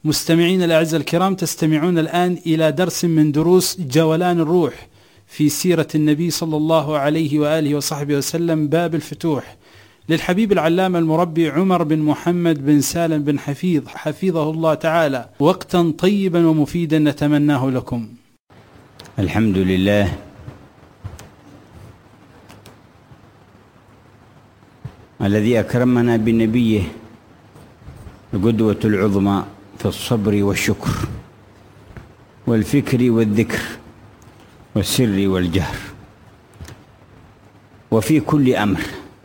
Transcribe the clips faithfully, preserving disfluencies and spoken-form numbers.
مستمعين الأعزاء الكرام، تستمعون الآن إلى درس من دروس جولان الروح في سيرة النبي صلى الله عليه وآله وصحبه وسلم، باب الفتوح، للحبيب العلامة المربي عمر بن محمد بن سالم بن حفيظ حفظه الله تعالى. وقتا طيبا ومفيدا نتمناه لكم. الحمد لله الذي أكرمنا بنبيه القدوة العظمى في الصبر والشكر والفكر والذكر والسر والجهر وفي كل أمر.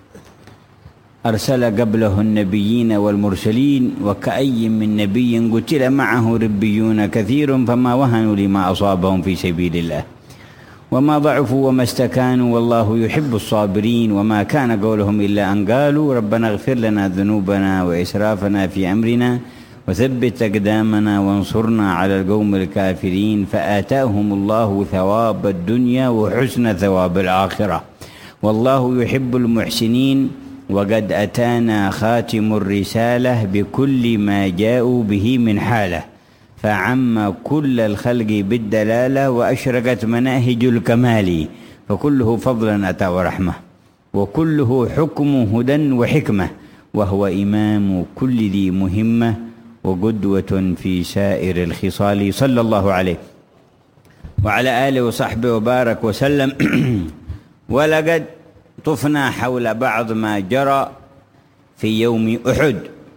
أرسل قبله النبيين والمرسلين، وكأي من نبي قتل معه ربيون كثير فما وهنوا لما أصابهم في سبيل الله وما ضعفوا وما استكانوا والله يحب الصابرين. وما كان قولهم إلا أن قالوا ربنا اغفر لنا ذنوبنا وإسرافنا في أمرنا وثبت أقدامنا وانصرنا على القوم الكافرين. فآتاهم الله ثواب الدنيا وحسن ثواب الآخرة والله يحب المحسنين. وقد أتانا خاتم الرسالة بكل ما جاءوا به من حالة، فعم كل الخلق بالدلالة وأشرقت مناهج الكمال، فكله فضلا أتى ورحمة وكله حكم هدى وحكمة، وهو إمام كل ذي مهمة وقدوة في سائر الخصال، صلى الله عليه وعلى آله وصحبه وبارك وسلم. ولقد طفنا حول بعض ما جرى في يوم أحد،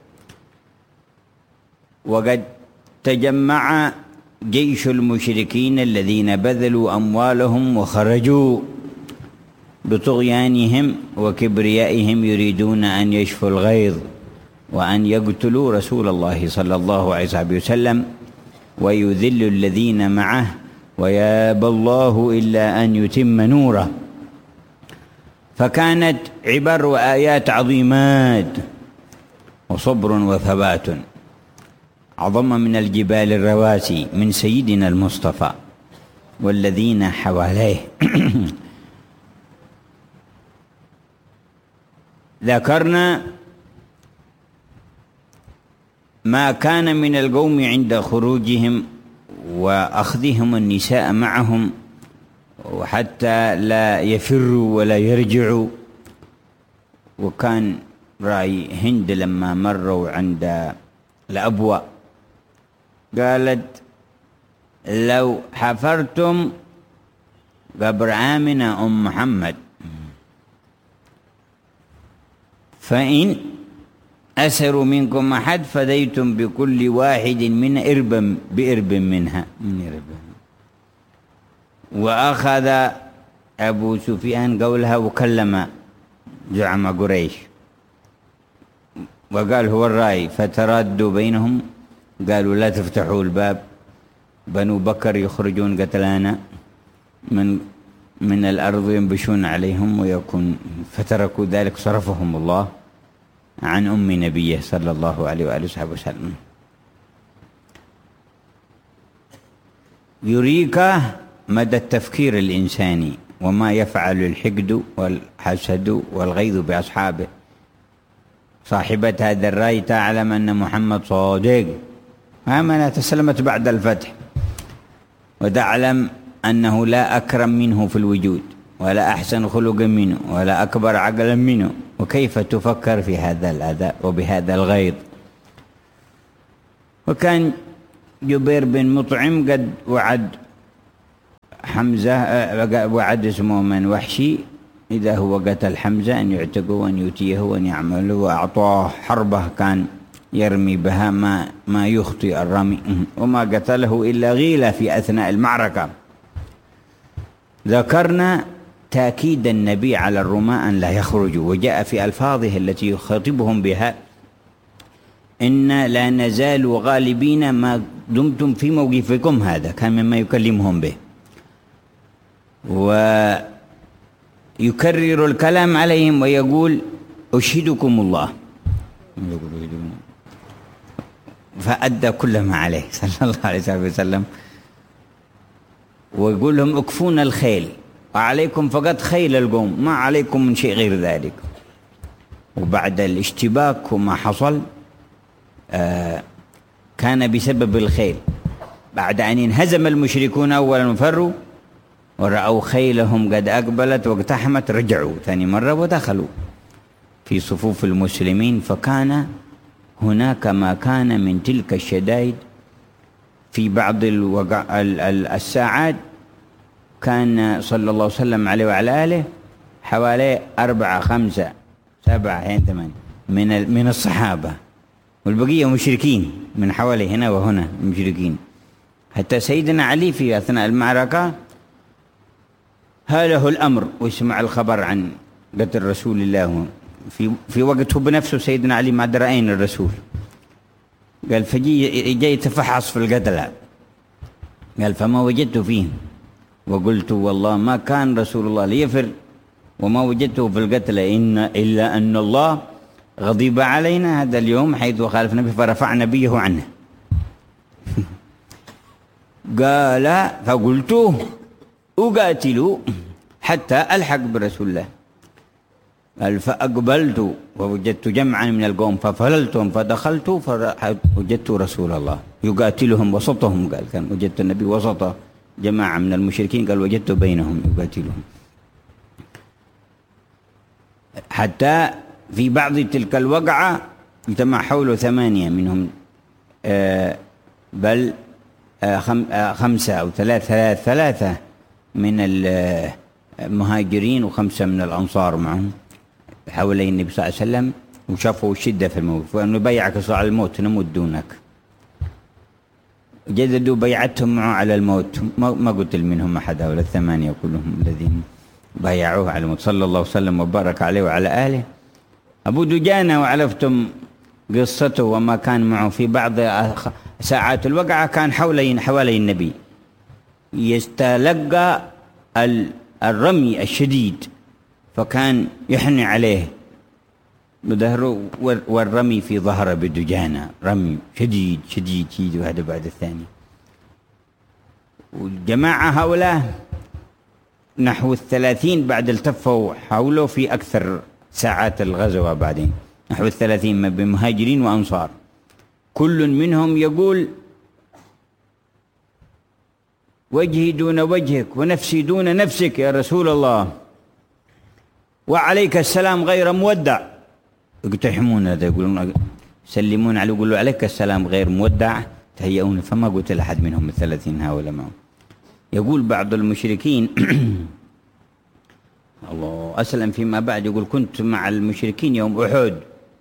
وقد تجمع جيش المشركين الذين بذلوا أموالهم وخرجوا بطغيانهم وكبريائهم يريدون أن يشفوا الغيظ وأن يقتلوا رسول الله صلى الله عليه وسلم ويذل الذين معه، ويابى الله إلا أن يتم نوره. فكانت عبر وآيات عظيمات وصبر وثبات أعظم من الجبال الرواسي من سيدنا المصطفى والذين حواليه. ذكرنا ما كان من القوم عند خروجهم وأخذهم النساء معهم وحتى لا يفروا ولا يرجعوا. وكان رأي هند لما مروا عند الأبواء قالت لو حفرتم قبر آمنة أم محمد فإن أسروا منكم أحد فديتم بكل واحد من إرب بإرب منها من إرب. وأخذ أبو سفيان قولها وكلم زعم قريش وقال هو الرأي، فتردوا بينهم قالوا لا تفتحوا الباب، بنو بكر يخرجون قتلانا من من الأرض ينبشون عليهم ويكون، فتركوا ذلك صرفهم الله عن أم نبيه صلى الله عليه وآله وصحبه وسلم. يريك مدى التفكير الإنساني وما يفعل الحقد والحسد والغيظ بأصحابه. صاحبة هذا الرأي تعلم أن محمد صادق، آمنت تسلمت بعد الفتح، وتعلم أنه لا أكرم منه في الوجود ولا أحسن خلقا منه ولا أكبر عقلا منه، وكيف تفكر في هذا الأذى وبهذا الغيظ. وكان جبير بن مطعم قد وعد حمزة، وعد اسمه من وحشي إذا هو قتل حمزة أن يعتقه وأن يؤتيه وأن يعمله، وأعطاه حربة كان يرمي بها ما ما يخطئ الرمي، وما قتله إلا غيلة في أثناء المعركة. ذكرنا تأكيد النبي على الرماة أن لا يخرجوا، وجاء في ألفاظه التي يخاطبهم بها إن لا نزال غالبين ما دمتم في موقفكم هذا، كان مما يكلمهم به، ويكرر الكلام عليهم ويقول أشهدكم الله، فأدى كل ما عليه صلى الله عليه وسلم، ويقول لهم اكفون الخيل وعليكم فقط خيل القوم، ما عليكم من شيء غير ذلك. وبعد الاشتباك وما حصل آه كان بسبب الخيل. بعد أن انهزم المشركون أولا وفروا ورأوا خيلهم قد أقبلت واقتحمت، رجعوا ثاني مرة ودخلوا في صفوف المسلمين. فكان هناك ما كان من تلك الشدائد. في بعض الوقع الساعات كان صلى الله عليه وسلم عليه وعلى آله حوالي أربعة خمسة سبعة يعني ثمانية من من الصحابة، والبقية مشركين من حوالي هنا وهنا مشركين. حتى سيدنا علي في أثناء المعركة هاله الأمر ويسمع الخبر عن قتل رسول الله في في وقته بنفسه. سيدنا علي ما درى أين الرسول، قال فجي جاي يتفحص في القتلى، قال فما وجدت فيه وقلت والله ما كان رسول الله ليفر وما وجدته في القتلى إن إلا أن الله غضب علينا هذا اليوم حيث خالف نبيه فرفع نبيه عنه. قال فقلت أقاتل حتى ألحق برسول الله. قال فأقبلت ووجدت جمعا من القوم ففللتهم فدخلت فوجدت رسول الله يقاتلهم وسطهم. قال كان وجدت النبي وسط جماعة من المشركين، قال وجدت بينهم يقاتلهم. حتى في بعض تلك الوقعة اجتمع حوله ثمانية منهم آه بل آه خم آه خمسة أو ثلاث ثلاث ثلاثة من المهاجرين وخمسة من الأنصار معهم حوالي النبي صلى الله عليه وسلم، وشافوا الشدة في الموت وأنه بيعك على الموت نموت دونك. جددوا بيعتهم معه على الموت، ما قتل منهم أحد ولا الثمانية كلهم الذين بايعوه على الموت صلى الله وسلم وبارك عليه وعلى آله. أبو دجانة وعرفتم قصته وما كان معه في بعض ساعات الوقعة كان حوالي حوالي النبي يستلقى الرمي الشديد، فكان يحني عليه بظهره والرمي في ظهره بدجانة، رمي شديد شديد شديد وهذا بعد الثاني. والجماعة هؤلاء نحو الثلاثين بعد التفوا حوله في أكثر ساعات الغزوة، بعدين نحو الثلاثين بمهاجرين وأنصار، كل منهم يقول وجهي دون وجهك ونفسي دون نفسك يا رسول الله، وعليك السلام غير مودع. يقتحمون هذا يقولون يسلمون عليه يقولوا عليك السلام غير مودع تهيئون. فما قلت لأحد منهم الثلاثين هؤلاء معهم. يقول بعض المشركين الله أسلم فيما بعد، يقول كنت مع المشركين يوم أحد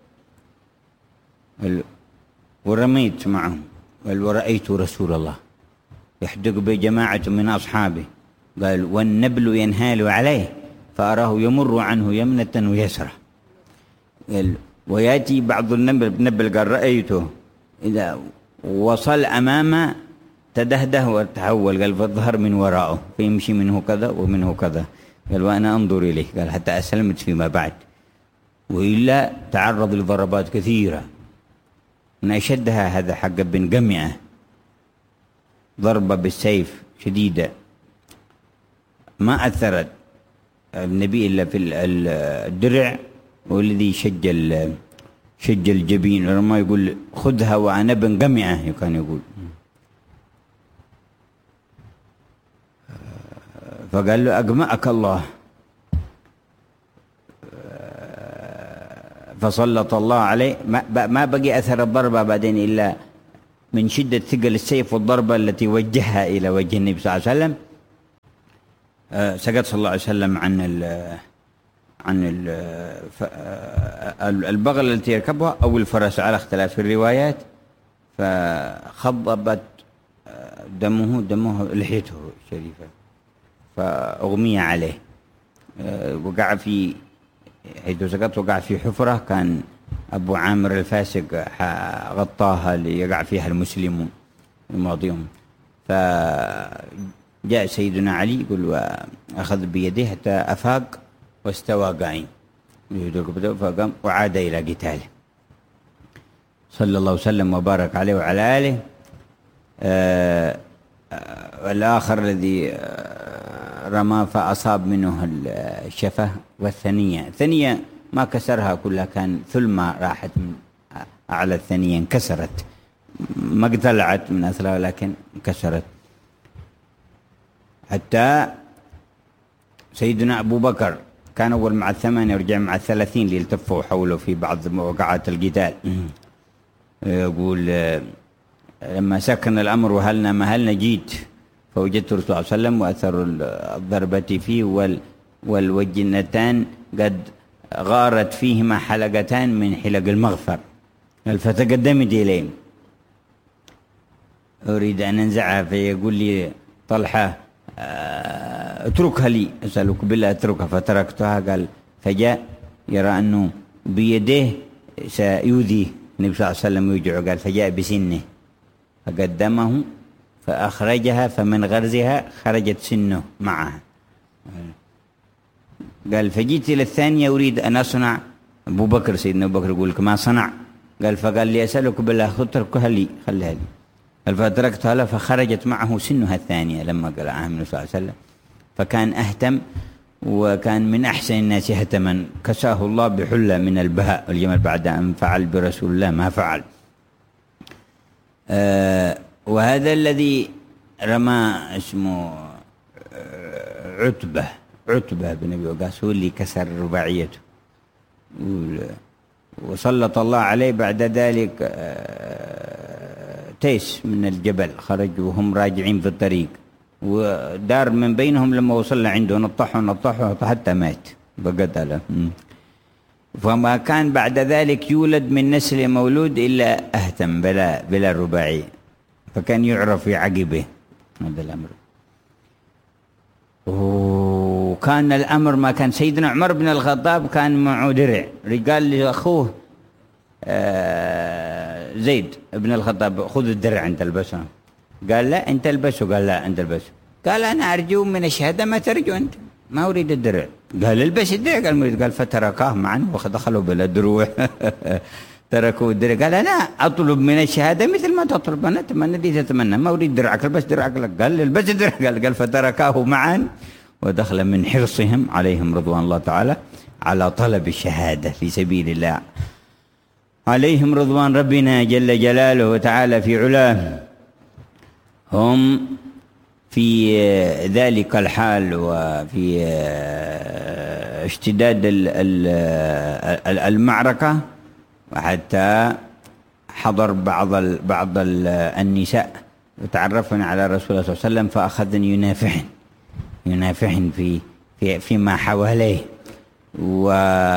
ورميت معهم ورأيت رسول الله يحدق بجماعة من أصحابه، قال والنبل ينهال عليه فأراه يمر عنه يمنة ويسرة. ويأتي بعض النبل نبل قال رأيته إذا وصل أمامه تدهده وتحول، قال فالظهر من وراءه فيمشي منه كذا ومنه كذا. قال وأنا أنظر إليه، قال حتى أسلمت فيما بعد، وإلا تعرض لضربات كثيرة من أشدها هذا حق بن قمعة، ضربة بالسيف شديدة ما أثرت النبي إلا في الدرع، والذي شج شج الجبين لما يقول خذها وأنا بن قمعة كان يقول. فقال له أقمعك الله، فسلط الله عليه. ما بقي أثر الضربة بعدين إلا من شدة ثقل السيف والضربة التي وجهها إلى وجه النبي صلى الله عليه وسلم. سقط صلى الله عليه وسلم عن ال عن ال البغل التي يركبها أو الفرس على اختلاف الروايات، فخضبت دمه دمه لحيته الشريفة فأغمي عليه، وقع في حيث سقط وقع في حفرة كان أبو عامر الفاسق غطاها ليقع فيها المسلمون الماضيهم. فجاء سيدنا علي يقول وأخذ بيده حتى أفاق واستوى قائم فقام وعاد إلى قتاله صلى الله وسلم وبارك عليه وعلى آله. آه والآخر الذي رمى فأصاب منه الشفة والثنية، الثنية ما كسرها كلها، كان ثلمة راحت من أعلى الثنية انكسرت ما اقتلعت من أثرها لكن كسرت. حتى سيدنا أبو بكر كان أول مع الثمانية ورجع مع الثلاثين اللي التفوا حوله في بعض موقعات القتال. يقول لما سكن الأمر وهلنا مهلنا جيت فوجدت الرسول صلى الله عليه وسلم وأثر الضربة فيه وال والوجنتان قد غارت فيهما حلقتان من حلق المغفر. فتقدمت إليه أريد أن أنزعها فيقول لي طلحة اتركها لي، أسألك بالله اتركها، فتركتها. قال فجاء يرى أنه بيده سيؤذيه النبي صلى الله عليه وسلم ويوجعه، قال فجاء بسنه فقدمه فأخرجها فمن غرزها خرجت سنه معها. قال فجيت إلى الثانية أريد أن أصنع أبو بكر سيدنا أبو بكر يقول لك ما صنع. قال فقال لي أسألك بالله اتركها لي خليها لي. قال فتركتها له فخرجت معه سنها الثانية لما قلعها النبي صلى الله عليه وسلم، فكان أهتم وكان من أحسن الناس هتما، كساه الله بحلة من البهاء والجمال بعد أن فعل برسول الله ما فعل. آه وهذا الذي رمى اسمه عتبة عتبة بن أبي وقاص هو اللي كسر رباعيته، وسلط الله عليه بعد ذلك تيس من الجبل، خرجوا وهم راجعين في الطريق ودار من بينهم لما وصل عنده نطحوا نطحوا حتى مات بقتله. فما كان بعد ذلك يولد من نسل مولود إلا أهتم بلا بلا رباعي، فكان يعرف في عقبه هذا الأمر. وكان الأمر ما كان سيدنا عمر بن الخطاب كان معه درع، قال لأخوه زيد بن الخطاب خذ الدرع أنت البسه، قال لا أنت البسه، قال لا أنت البسه، قال أنا أرجو من الشهادة ما ترجو أنت، ما أريد الدرع، قال البس الدرع، قال مريد، قال فتركاه معا ودخلوا بلا دروع تركوا الدرع، قال أنا أطلب من الشهادة مثل ما تطلب، أنا أتمنى دي تتمنى، ما أريد درعك البس درعك، قال البس الدرع، قال قال فتركاه معا ودخل من حرصهم عليهم رضوان الله تعالى على طلب الشهادة في سبيل الله، عليهم رضوان ربنا جل جلاله وتعالى في علاه. هم في ذلك الحال وفي اشتداد المعركة، وحتى حضر بعض بعض النساء وتعرفن على رسول الله صلى الله عليه وسلم، فأخذن ينافحن ينافحن في في فيما حواليه، و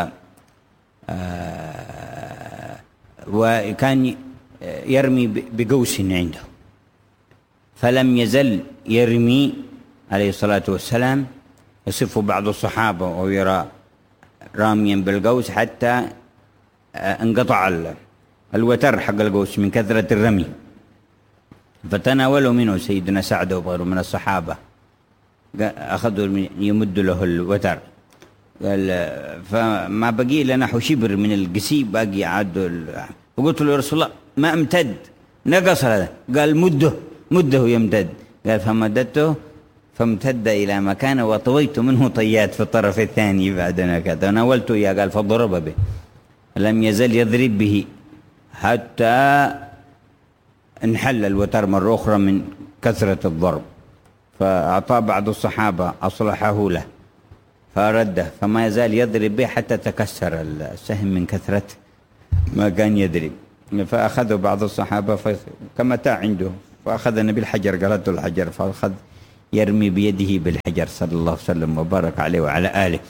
وكان يرمي بقوس عنده، فلم يزل يرمي عليه الصلاة والسلام. يصف بعض الصحابة ويرى راميا بالقوس حتى انقطع الوتر حق القوس من كثرة الرمي، فتناولوا منه سيدنا سعد وغيره من الصحابة، أخذوا يمد له الوتر، قال فما بقي لنا نحو شبر من القسي باقي عاد، وقلت له يا رسول الله ما امتد نقص هذا، قال مده مده يمتد، قال فمددته فامتد إلى مكانه وطويت منه طيات في الطرف الثاني بعدنا كذا، ناولته إياه قال فضرب به، لم يزل يضرب به حتى انحل الوتر مرة أخرى من كثرة الضرب، فأعطى بعض الصحابة أصلحه له فرده، فما يزال يضرب به حتى تكسر السهم من كثرة ما كان يضرب، فأخذه بعض الصحابة كمتاع عنده، فأخذ النبي الحجر، قالته الحجر، فأخذ يرمي بيده بالحجر صلى الله عليه وسلم وبارك عليه وعلى آله.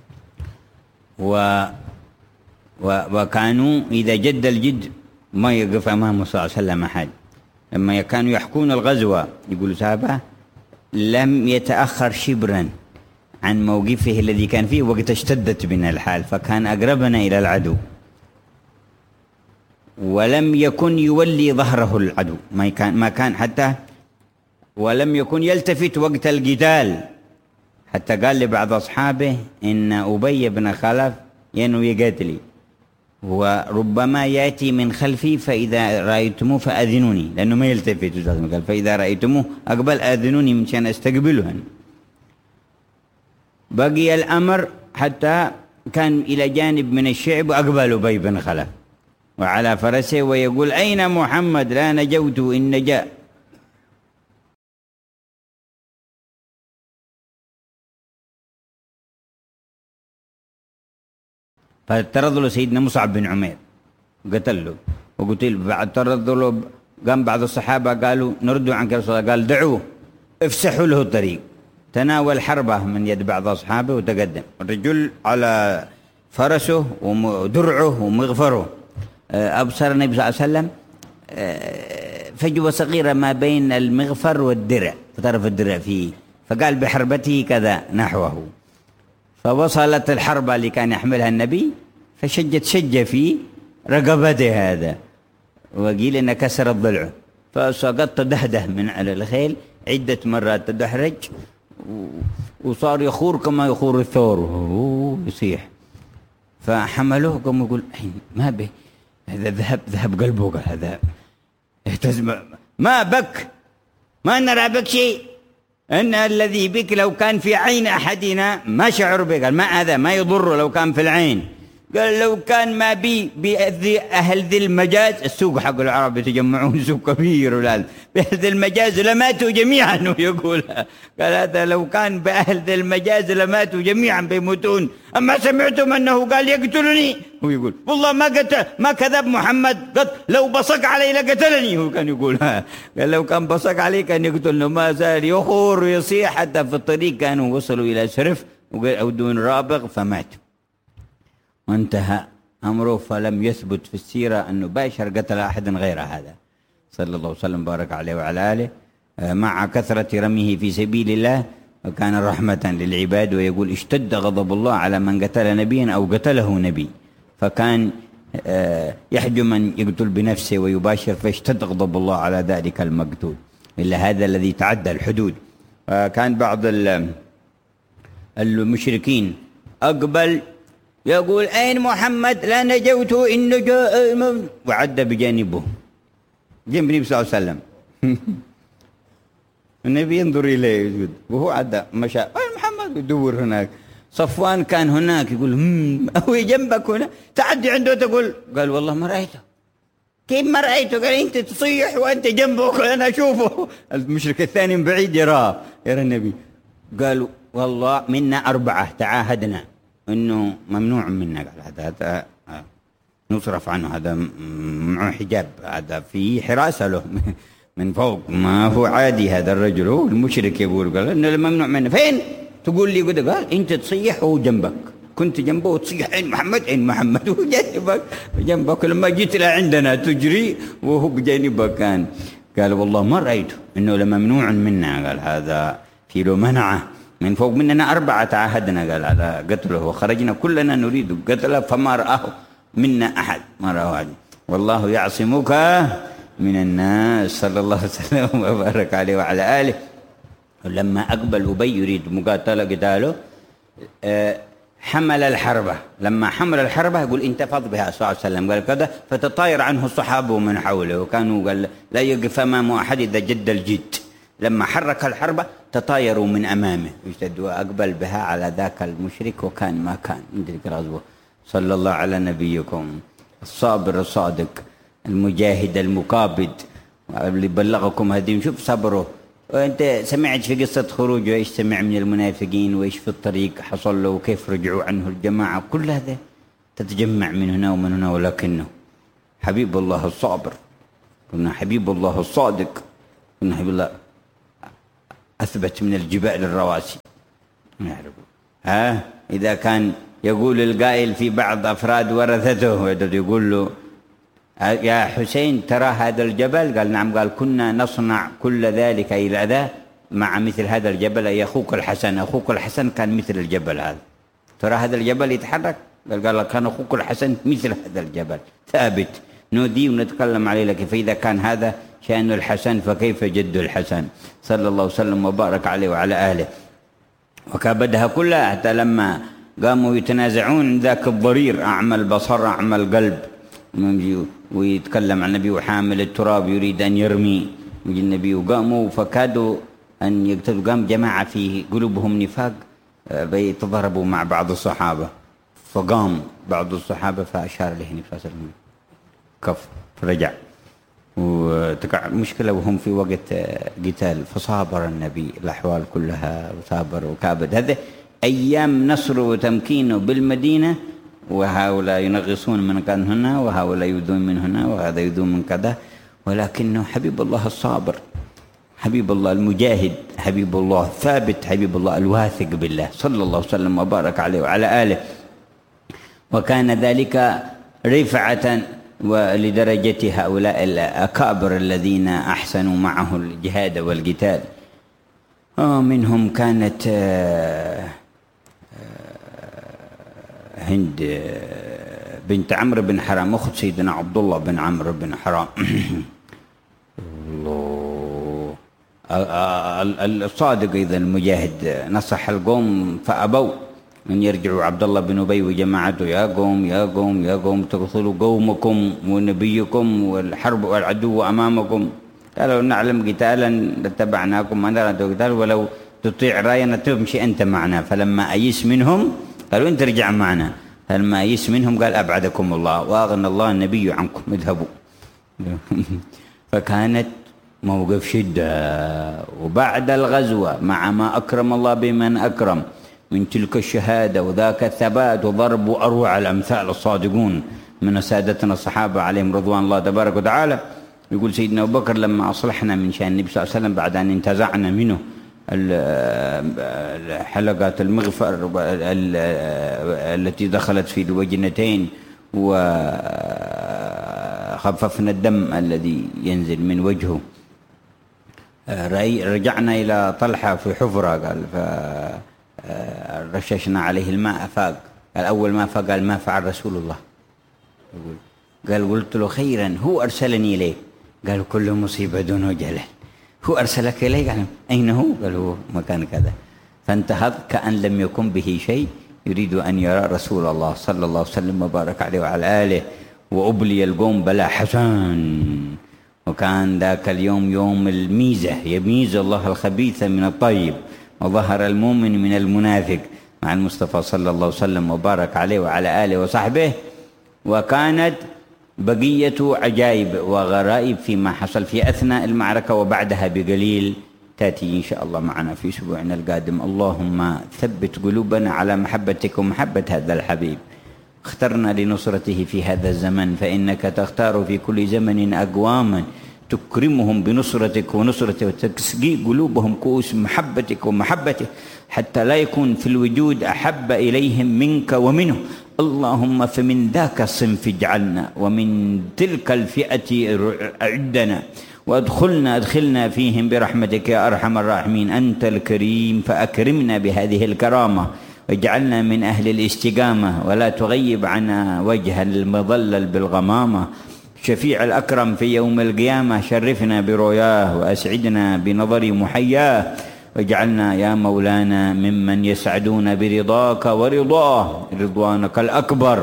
و وكانوا إذا جد الجد ما يقف أمامه صلى الله عليه وسلم أحد، لما كانوا يحكون الغزوة يقولوا صحابة لم يتأخر شبرا عن موقفه الذي كان فيه وقت اشتدت بنا الحال، فكان أقربنا إلى العدو، ولم يكن يولي ظهره العدو، ما كان ما كان حتى ولم يكن يلتفت وقت القتال، حتى قال لبعض أصحابه إن أبي بن خلف ينوي قتلي، وربما يأتي من خلفي فإذا رأيتموه فأذنوني، لأنه ما يلتفت، قال فإذا رأيتموه أقبل أذنوني من شان أستقبله. بقي الأمر حتى كان إلى جانب من الشعب وأقبل أبي بن خلف، وعلى فرسه ويقول أين محمد لا نجوت إن نجا. فترد له سيدنا مصعب بن عمير قتل له وقتل. بعد ترد له قام بعض الصحابة قالوا نرد عنك يا رسول الله، قال دعوه افسحوا له الطريق. تناول حربة من يد بعض أصحابه وتقدم. الرجل على فرسه ودرعه ومغفره. أبصر النبي صلى الله عليه وسلم فجوة صغيرة ما بين المغفر والدرع، طرف الدرع فيه، فقال بحربته كذا نحوه، فوصلت الحربة اللي كان يحملها النبي فشجت شجة في رقبته هذا، وقيل إن كسرت ضلعه، فسقط دهده من على الخيل عدة مرات تدحرج وصار يخور كما يخور الثور ويصيح. فحملوه قام يقول ما به هذا ذهب ذهب قلبه. قال هذا اهتز ما بك ما نرى بك شيء، ان الذي بك لو كان في عين احدنا ما شعر به. قال ما هذا ما يضر لو كان في العين. قال لو كان ما بي بأذي أهل ذي المجاز، السوق حق العرب يتجمعون سوق كبير والآن بأهل ذي المجاز لماتوا جميعا ويقول. قال هذا لو كان بأهل ذي المجاز لماتوا جميعا بيموتون، أما سمعتم أنه قال يقتلني؟ هو يقول والله ما قتل ما كذب محمد، قد لو بصق علي لقتلني. هو كان يقول ها. قال لو كان بصق علي كان يقتلنا. ما زال يخور ويصيح حتى في الطريق كانوا وصلوا إلى سرف أو دون رابغ فماتوا وانتهى أمره. فلم يثبت في السيرة أنه باشر قتل أحد غير هذا صلى الله عليه وسلم بارك عليه وعلى آله، مع كثرة رميه في سبيل الله وكان رحمة للعباد. ويقول اشتد غضب الله على من قتل نبيا أو قتله نبي، فكان يحجم من يقتل بنفسه ويباشر، فاشتد غضب الله على ذلك المقتول إلا هذا الذي تعدى الحدود. كان بعض المشركين أقبل يقول أين محمد لا نجوت إن نجا، وعد بجانبه جنب النبي صلى الله عليه وسلم. النبي ينظر إليه وهو عدى مشى أين محمد يدور هناك. صفوان كان هناك يقول هم هو جنبك هنا تعدي عنده تقول. قال والله ما رأيته. كيف ما رأيته؟ قال أنت تصيح وأنت جنبه أنا أشوفه. المشرك الثاني من بعيد يراه يرى النبي. قالوا والله منا أربعة تعاهدنا إنه ممنوع منا. قال هذا هذا نصرف عنه، هذا معه حجاب، هذا في حراسة له من فوق، ما هو عادي هذا الرجل. هو المشرك يقول قال إنه ممنوع منه. فين تقول لي كده؟ قال أنت تصيح وهو جنبك، كنت جنبه وتصيح أين محمد أين محمد وهو جنبك جنبك، لما جيت له عندنا تجري وهو بجانبك كان. قال والله ما رأيته إنه لممنوع منا. قال هذا في له منعه من فوق مننا أربعة تعاهدنا قال على قتله وخرجنا كلنا نريد قتله فما رآه منا أحد ما رآه. والله يعصمك من الناس صلى الله عليه وسلم وبارك عليه وعلى آله. ولما أقبل أبي يريد مقاتلة قتاله حمل الحربة. لما حمل الحربة يقول انتفض بها صلى الله عليه وسلم قال كذا، فتطاير عنه الصحابة ومن حوله، وكانوا قال لا يقف أمام أحد إذا جد الجد. لما حرك الحربة تطايروا من أمامه واشتدوا أقبل بها على ذاك المشرك وكان ما كان من تلك الغزوة. صلى الله على نبيكم الصابر الصادق المجاهد المكابد اللي بلغكم هذه. شوف صبره. وأنت سمعت في قصة خروجه إيش سمع من المنافقين وإيش في الطريق حصل له وكيف رجعوا عنه الجماعة، كل هذا تتجمع من هنا ومن هنا. ولكنه حبيب الله الصابر، كنا حبيب الله الصادق، كنا حبيب الله أثبت من الجبال الرواسي. ها إذا كان يقول القائل في بعض أفراد ورثته يقول له يا حسين ترى هذا الجبل؟ قال نعم. قال كنا نصنع كل ذلك إلى ذا مع مثل هذا الجبل، أي أخوك الحسن. أخوك الحسن كان مثل الجبل هذا. ترى هذا الجبل يتحرك؟ قال قال كان أخوك الحسن مثل هذا الجبل ثابت نودي ونتكلم عليه لك. فإذا كان هذا شأن الحسن فكيف جد الحسن صلى الله وسلم وبارك عليه وعلى آله. وكابدها كلها حتى لما قاموا يتنازعون ذاك الضرير أعمى البصر أعمى القلب ويتكلم عن النبي وحامل التراب يريد أن يرمي يجي النبي، وقاموا فكادوا أن يقتلوا. قام جماعة في قلوبهم نفاق بيتضربوا مع بعض الصحابة، فقام بعض الصحابة فأشار له النبي صلى الله عليه وسلم كف رجع وتقع مشكلة وهم في وقت قتال، فصابر النبي الأحوال كلها وصابر وكابد. هذا أيام نصره وتمكينه بالمدينة، وهؤلاء ينغصون من كان هنا وهؤلاء يؤذون من هنا وهذا يؤذون من كذا، ولكنه حبيب الله الصابر، حبيب الله المجاهد، حبيب الله الثابت، حبيب الله الواثق بالله صلى الله وسلم وبارك عليه وعلى آله. وكان ذلك رفعة ولدرجة هؤلاء الأكابر الذين أحسنوا معه الجهاد والقتال. منهم كانت هند بنت عمرو بن حرام أخت سيدنا عبد الله بن عمرو بن حرام. الله الصادق إذا المجاهد نصح القوم فأبوا أن يرجعوا. عبد الله بن أبي وجماعته يا قوم يا قوم يا قوم تقتلوا قومكم ونبيكم والحرب والعدو أمامكم، قالوا نعلم قتالا لاتبعناكم ما نرى قتال ولو تطيع راينا تمشي أنت معنا. فلما أيس منهم قالوا أنت رجع معنا، فلما أيس منهم قال أبعدكم الله وأغنى الله النبي عنكم اذهبوا. فكانت موقف شدة. وبعد الغزوة مع ما أكرم الله بمن أكرم من تلك الشهادة وذاك الثبات وضرب أروع الأمثال الصادقون من سادتنا الصحابة عليهم رضوان الله تبارك وتعالى. يقول سيدنا أبو بكر لما أصلحنا من شأن النبي صلى الله عليه وسلم بعد أن انتزعنا منه حلقات المغفر التي دخلت في الوجنتين وخففنا الدم الذي ينزل من وجهه، رجعنا إلى طلحة في حفرة قال فرششنا عليه الماء فاق. قال أول ما فاق قال ما فعل رسول الله؟ قال قلت له خيرا هو أرسلني إليه. قال كل مصيبة دون جلال، هو أرسلك إليه؟ قال أين هو؟ قال هو مكان كذا. فانتهض كأن لم يكن به شيء، يريد أن يرى رسول الله صلى الله عليه وسلم وبارك عليه وعلى آله. وأبلي القوم بلا حسن، وكان ذاك اليوم يوم الميزة، يميز الله الخبيث من الطيب، وظهر المؤمن من المنافق مع المصطفى صلى الله عليه وسلم وبارك عليه وعلى آله وصحبه. وكانت بقية عجائب وغرائب فيما حصل في أثناء المعركة وبعدها بقليل تأتي إن شاء الله معنا في أسبوعنا القادم. اللهم ثبت قلوبنا على محبتك ومحبة هذا الحبيب. اخترنا لنصرته في هذا الزمن، فإنك تختار في كل زمن أقواما تكرمهم بنصرتك ونصرته وتسقي قلوبهم كؤوس محبتك ومحبته حتى لا يكون في الوجود أحب إليهم منك ومنه. اللهم فمن ذاك الصنف اجعلنا ومن تلك الفئة أعدنا وادخلنا ادخلنا فيهم برحمتك يا أرحم الراحمين. أنت الكريم فأكرمنا بهذه الكرامة واجعلنا من أهل الاستقامة ولا تغيب عنا وجه المضلل بالغمامة. شفيع الأكرم في يوم القيامة شرفنا برؤياه وأسعدنا بنظر محياه، واجعلنا يا مولانا ممن يسعدون برضاك ورضاه رضوانك الأكبر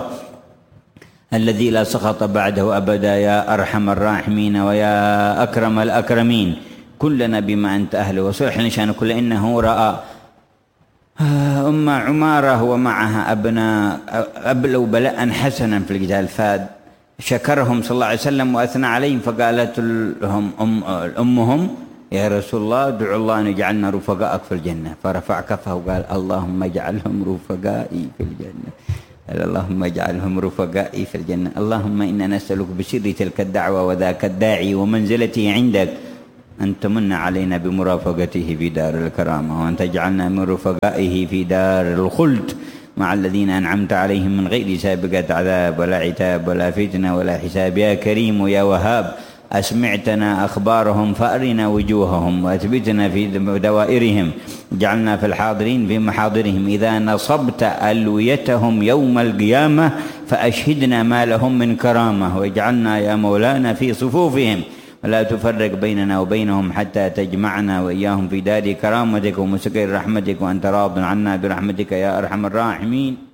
الذي لا سخط بعده أبدا يا أرحم الراحمين ويا أكرم الأكرمين. كلنا بما أنت أهله وصلح لشان كل إنه رأى أم عمارة ومعها أبناء أبلوا بلاء حسنا في القتال، فشكرهم صلى الله عليه وسلم وأثنى عليهم، فقالت لهم أم أمهم يا رسول الله ادعو الله أن يجعلنا رفقائك في الجنة. فرفع كفه وقال اللهم اجعلهم رفقائي في الجنة، اللهم اجعلهم رفقائي في الجنة. اللهم إنا نسألك بسر تلك الدعوة وذاك الداعي ومنزلته عندك أن تمن علينا بمرافقته في دار الكرامة، وأن تجعلنا من رفقائه في دار الخلد مع الذين أنعمت عليهم من غير سابقة عذاب ولا عتاب ولا فتنة ولا حساب. يا كريم ويا وهاب أسمعتنا أخبارهم فأرنا وجوههم وأثبتنا في دوائرهم، جعلنا في الحاضرين في محاضرهم. إذا نصبت ألويتهم يوم القيامة فأشهدنا ما لهم من كرامة، واجعلنا يا مولانا في صفوفهم ولا تفرق بيننا وبينهم حتى تجمعنا وإياهم في دار كرامتك ومسكن رحمتك، وأنت راض عنا برحمتك يا أرحم الراحمين.